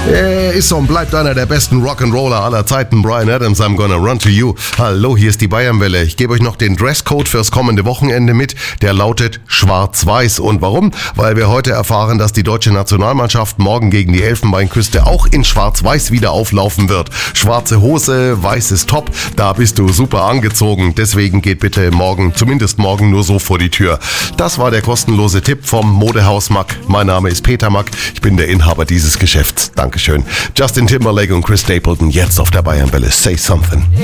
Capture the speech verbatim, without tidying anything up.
Er ist und bleibt einer der besten Rock'n'Roller aller Zeiten. Bryan Adams, I'm gonna run to you. Hallo, hier ist die Bayernwelle. Ich gebe euch noch den Dresscode fürs kommende Wochenende mit. Der lautet schwarz-weiß. Und warum? Weil wir heute erfahren, dass die deutsche Nationalmannschaft morgen gegen die Elfenbeinküste auch in schwarz-weiß wieder auflaufen wird. Schwarze Hose, weißes Top, da bist du super angezogen. Deswegen geht bitte morgen, zumindest morgen, nur so vor die Tür. Das war der kostenlose Tipp vom Modehaus Mack. Mein Name ist Peter Mack. Ich bin der Inhaber dieses Geschäfts. Dankeschön. Justin Timberlake und Chris Stapleton jetzt auf der Bayernwelle. Say something.